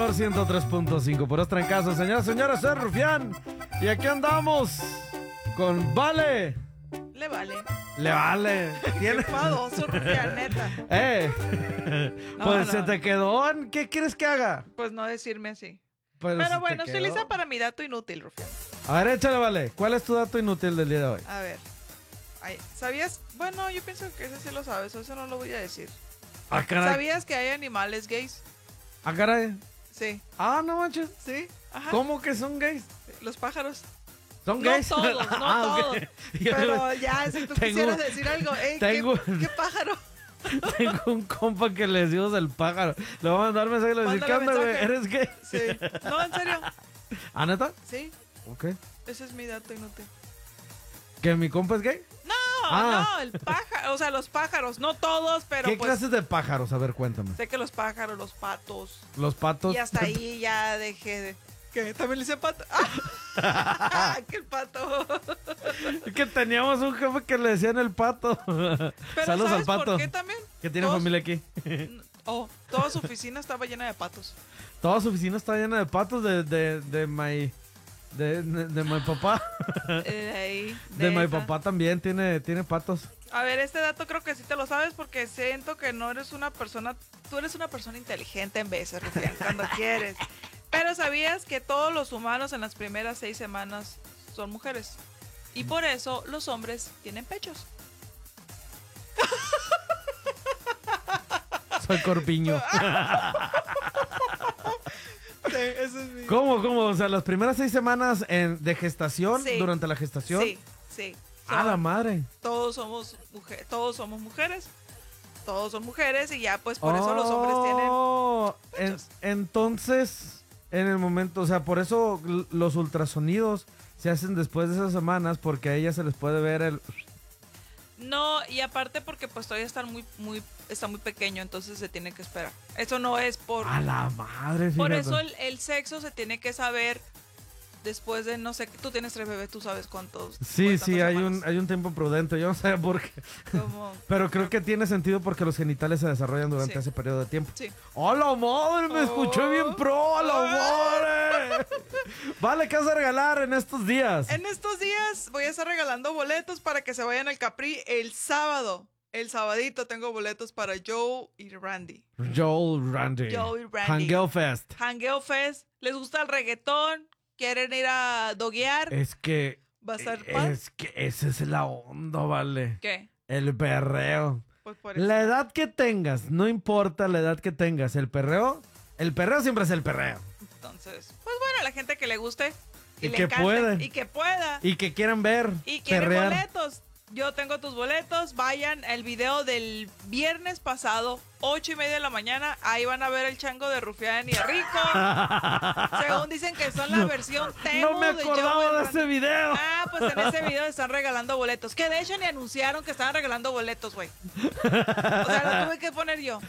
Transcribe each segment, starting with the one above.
Tricolor 103.5. Por otro en casa, señoras, señores, soy Rufián. Y aquí andamos con Vale. Le vale. Le vale. Qué fadoso, Rufián, neta. Pues se te quedó. ¿Qué quieres que haga? Pues no decirme así. Pero bueno, estoy lista para mi dato inútil, Rufián. A ver, échale, Vale. ¿Cuál es tu dato inútil del día de hoy? A ver. ¿Sabías? Bueno, yo pienso que ese sí lo sabes, eso no lo voy a decir. Ah, caray. ¿Sabías que hay animales gays? Ah, caray. Sí. Ah, no manches. Sí. Ajá. ¿Cómo que son gays? Los pájaros. ¿Son No gays? todos, no todos. Okay. Pero ya, si tú quisieras decir algo, ¿qué pájaro? Tengo un compa que le decimos el pájaro. Le voy a mandar mensaje y le voy a decir, ¿qué onda, güey? ¿Eres gay? Sí. No, en serio. ¿Ah, neta? Sí. Ok. Ese es mi dato inútil. ¿Que mi compa es gay? No, el pájaro, o sea, los pájaros, no todos, pero ¿Qué pues... clases de pájaros? A ver, cuéntame. Sé que los pájaros, los patos. Los patos. Y hasta ahí ya dejé de... ¿Qué? ¿También le hice pato? ¡Que el pato! Que teníamos un jefe que le decían el pato. Pero Saludos ¿sabes al pato. por qué también? Que tiene familia aquí. Toda su oficina estaba llena de patos. Toda su oficina está llena de patos de mi papá. De mi papá también tiene patos. A ver, este dato creo que sí te lo sabes porque siento que no eres una persona... Tú eres una persona inteligente en veces, Rufián, cuando quieres. Pero ¿sabías que todos los humanos en las primeras 6 semanas son mujeres? Y por eso los hombres tienen pechos. Soy corpiño. Sí, eso es mi... ¿Cómo? O sea, las primeras 6 semanas de gestación, Sí. Durante la gestación. Sí. ¡A la madre! Todos somos mujeres, todos son mujeres y ya pues por eso los hombres tienen pechos. Entonces, en el momento, o sea, por eso los ultrasonidos se hacen después de esas semanas, porque a ellas se les puede ver el... No, y aparte porque pues todavía está muy pequeño, entonces se tiene que esperar. Eso no es por... ¡A la madre! Fíjate. Por eso el sexo se tiene que saber después de, no sé, tú tienes 3 bebés, tú sabes cuántos. Sí, hay un tiempo prudente, yo no sé por qué. Pero creo que tiene sentido porque los genitales se desarrollan durante ese periodo de tiempo. Sí. ¡A la madre! Me escuché bien pro, ¡a la madre! Vale, ¿qué vas a regalar en estos días? En estos días voy a estar regalando boletos para que se vayan al Capri el sábado. El sabadito tengo boletos para Joe y Randy. Joe y Randy. Hangueo Fest. Hangueo Fest. ¿Les gusta el reggaetón? ¿Quieren ir a doguear? Es que... ¿Va a ser Es que esa es la onda, Vale. ¿Qué? El perreo. Pues por eso. La edad que tengas, no importa la edad que tengas, el perreo siempre es el perreo. Entonces, pues bueno, la gente que le guste Y le que encante, pueda. y que pueda. Y que quieran ver. Y quieren perrear. boletos. Yo tengo tus boletos. Vayan el video del viernes pasado, 8:30 de la mañana. Ahí van a ver el chango de Rufián y Rico. Según dicen que son la versión Temu No me de acordaba Joe de ese video. Pues en ese video están regalando boletos. Que de hecho ni anunciaron que estaban regalando boletos, güey. O sea, lo tuve que poner yo.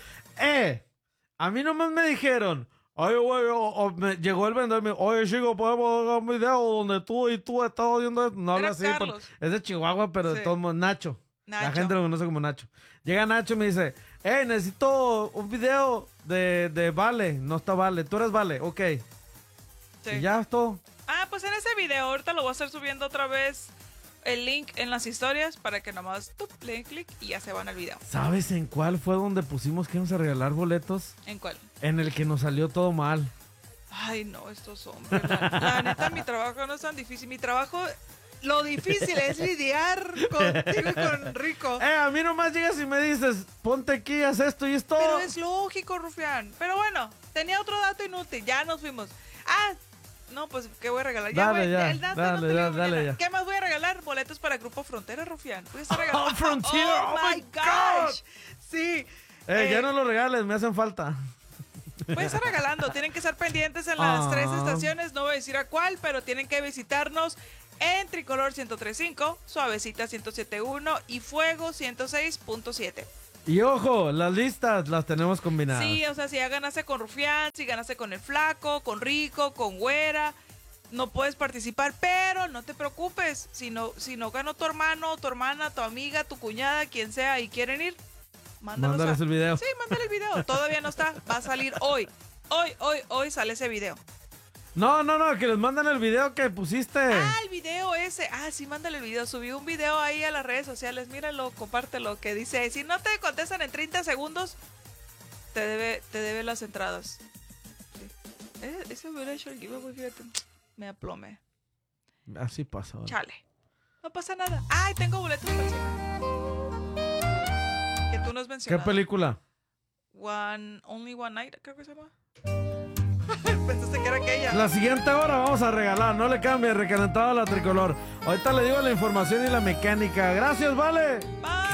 A mí nomás me dijeron, oye, güey, me llegó el vendedor y me dijo, oye, chico, podemos hacer un video donde tú estás viendo esto. No habla Era así, Carlos. es de Chihuahua, pero de Sí. todos modos, Nacho. La Nacho. gente lo conoce como Nacho. Llega Nacho y me dice, necesito un video de Vale. No está Vale, tú eres Vale, ok. Sí. Y ya es todo. Pues en ese video ahorita lo voy a estar subiendo otra vez el link en las historias para que nomás le den clic y ya se van al video. ¿Sabes en cuál fue donde pusimos que íbamos a regalar boletos? ¿En cuál? En el que nos salió todo mal. Ay, no, estos hombres. La neta, mi trabajo no es tan difícil. Mi trabajo, lo difícil es lidiar contigo y con Rico. A mí nomás llegas y me dices, ponte aquí, haz esto y esto. Pero es lógico, Rufián. Pero bueno, tenía otro dato inútil. Ya nos fuimos. No, pues, ¿qué voy a regalar? Dale, ya, el dato dale, inútil dale, mañana. ya. ¿Qué más voy a regalar? Boletos para Grupo Frontera, Rufián. Voy a estar regalando. Frontier, Oh my gosh. Sí. Ya no lo regales, me hacen falta. Voy a estar regalando. Tienen que estar pendientes en las 3 estaciones. No voy a decir a cuál, pero tienen que visitarnos en Tricolor 103.5, Suavecita 107.1 y Fuego 106.7. Y ojo, las listas las tenemos combinadas. Sí, o sea, si ya ganaste con Rufián, si ganaste con el Flaco, con Rico, con Güera, no puedes participar, pero no te preocupes. Si no ganó tu hermano, tu hermana, tu amiga, tu cuñada, quien sea, y quieren ir, Mándales el video. Sí, mándale el video. Todavía no está, va a salir hoy. Hoy sale ese video. No, que les mandan el video que pusiste. El video ese. Sí, mándale el video. Subí un video ahí a las redes sociales. Míralo, compártelo. Que dice, si no te contestan en 30 segundos, te debe las entradas. Sí. Ese hubiera hecho el giveaway, fíjate. Me aplomé. Así pasa. ¿Vale? Chale. No pasa nada. Tengo boletos para el cine. Que tú no has mencionado. ¿Qué película? Only One Night, creo que se llama. Pensaste que era aquella. La siguiente hora vamos a regalar, no le cambie, recalentado a la tricolor. Ahorita le digo la información y la mecánica. Gracias, vale. Bye.